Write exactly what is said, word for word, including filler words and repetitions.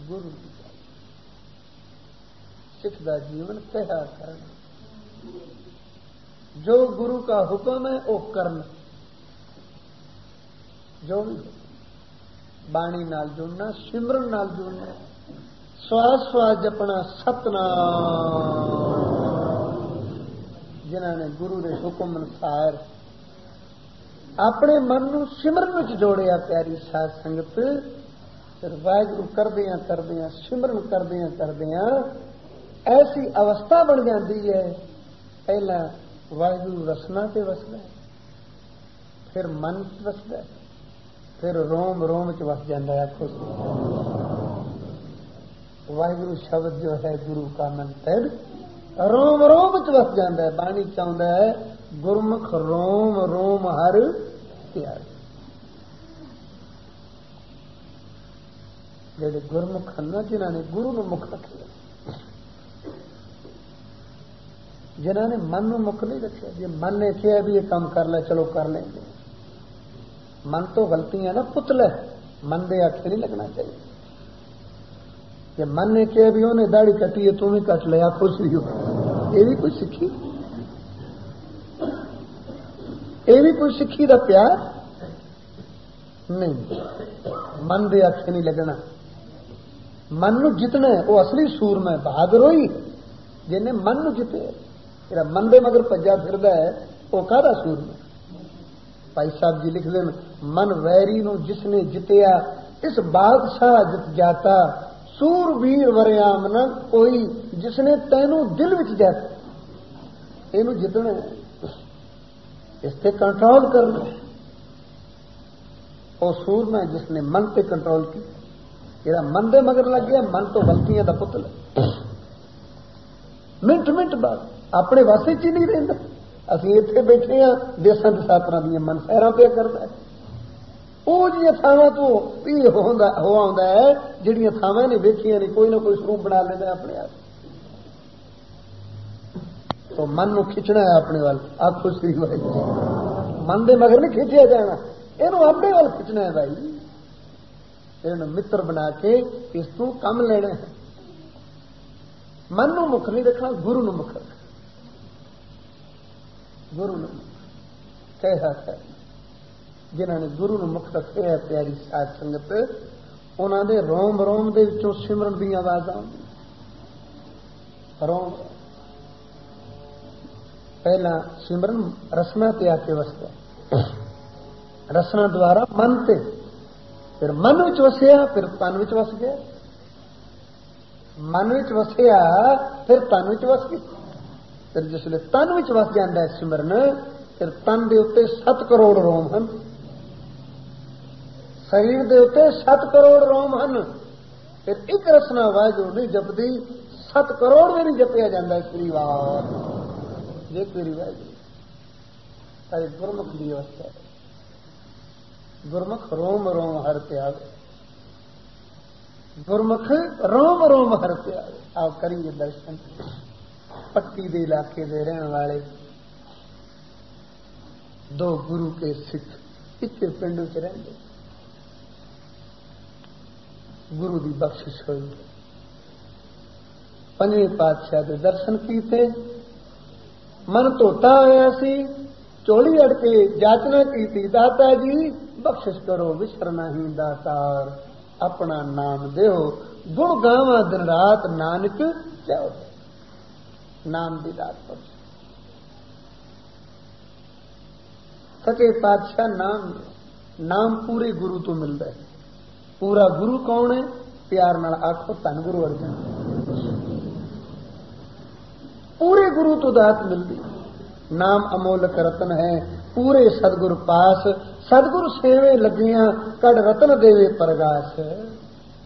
गुरु सिख दा जीवन कहा करना, जो गुरु का हुक्म है वो करना, जो भी बाणी नाल जुड़ना, सिमरन नाल जुड़ना, श्वास श्वास जपना सतनाम। जिन्होंने गुरु के हुक्म अनुसार अपने मन को सिमरन में जोड़िया प्यारी साध संगत, फिर वाहिगुरु करदियां करदियां सिमरन करदियां करदियां ऐसी अवस्था बन जाती है। पहला वाहिगुरु रसना से वसदा है, फिर मन च वसदा है, फिर रोम रोम च वस जाता है। आखो वाहिगुरु शब्द जो है गुरु का मंत्र रोम रोम च वस जाता है। बाणी चाहता है गुरमुख रोम रोम हर प्यार। जेडे गुरमुख हैं जिन्होंने गुरु ने मुख रखे, जिन्होंने मन में मुख नहीं रखे। जे मन ने किया भी ये काम कर ले, चलो कर लेंगे। मन तो गलती है ना, पुतला मन दे आखे नहीं लगना चाहिए। जे मन ने किया भी उन्हें दाढ़ी कटी है, तू भी कट लिया, खुश भी हो, ये भी कोई सिखी, ये भी कोई सिखी दा प्यार नहीं। मन दे आखे नहीं लगना। मन नू जितना है वो असली सूर में बहादुर होई, जिन्हें मन नू जिते तेरा मन दे मगर भज्जा फिरदा है वो कादा सूर में। भाई साहब जी लिख देन, मन वैरी नू जिसने जितया इस बादशाह जित जाता, सूरवीर वरियाम न कोई जिसने तैनू दिल विच जाता। इनू जितना है, इससे कंट्रोल करना। वो सूर में जिसने मन पे कंट्रोल किया, तेरा मन दे मगर लग गया, मन तो गलतियां दा पुतला। मिंट मिंट बाद अपने वासे च ही नहीं रहिंदा। असीं इत्थे बैठे हाँ, देसां दे सातरां दियां मन सैरां पे करदा है। ਉਹ जिहियां ਥਾਵਾਂ ਤੋਂ ਵੀ ਹੁੰਦਾ ਹੋ ਆਉਂਦਾ ਹੈ ਜਿਹੜੀਆਂ ਥਾਵਾਂ ਨੇ ਵੇਖੀਆਂ ਨਹੀਂ, ਕੋਈ ਨਾ ਕੋਈ ਸਰੂਪ ਬਣਾ ਲੈਂਦਾ ਆਪਣੇ ਆਪ। तो मन ਨੂੰ ਖਿੱਚਣਾ ਹੈ ਆਪਣੇ ਵੱਲ। ਆਖੋ ਸ੍ਰੀ ਵਾਹਿਗੁਰੂ। मन ਦੇ ਮਗਰ ਨਹੀਂ ਖਿੱਚਿਆ ਜਾਣਾ, ਇਹਨੂੰ ਆਪਣੇ ਵੱਲ ਖਿੱਚਣਾ ਹੈ ਭਾਈ। ਇਹਨੂੰ ਮਿੱਤਰ ਬਣਾ ਕੇ ਇਸ ਤੋਂ ਕੰਮ ਲੈਣਾ ਹੈ। मन ਨੂੰ ਮੁੱਖ ਨਹੀਂ ਰੱਖਣਾ, ਗੁਰੂ ਨੂੰ ਮੁੱਖ ਰੱਖਣਾ। गुरु ने कहा है जिन्होंने गुरु ने मुख रखे है प्यारी साध संगत, उन्होंने रोम रोम दे विचों सिमरन दी आवाज़ आउंदी। रोम पहला सिमरन रसना ते आके वसदा, रसना द्वारा मन ते, फिर मन विच वसिया, फिर तन विच वस गया। मन विच वसिया फिर तन विच वस गया। फिर जिसले तन विच वस जाता है सिमरन, फिर तन दे उत्ते सत करोड़ रोम हैं, शरीर दे उत्ते सत करोड़ रोम हैं। फिर एक रसना वाहिगुरू नहीं जपदी, सत करोड़ भी नहीं जपिया जाता श्रीवार। ये तेरी वाहिगुरू सारे गुरमुख की अवस्था है। गुरमुख रोम रोम हर त्यागे, गुरमुख रोम रोम हर त्यागे। आप करिए दर्शन। पट्टी दे इलाके दे रहने वाले दो गुरु के सिख एक पिंड च रहंदे, गुरु की बख्शिश हुई। पंजवें पातशाह के दर्शन कीते, मन धोता होया सी, चोली अड़ के जाचना की, दाता जी बख्शिश करो विसरना ही दातार, अपना नाम देओ गुण गावा दिन रात, नानक जाओ नाम दी दात पर। सके पातशाह नाम नाम पूरे गुरु तो मिलता है। पूरा गुरु कौन है? प्यार नाल आखो धन गुरु अर्जन। पूरे गुरु तो दात मिलती। नाम अमोलक रतन है, पूरे सदगुरु पास, सदगुरु सेवे लगियां कड़ रतन देवे परगास।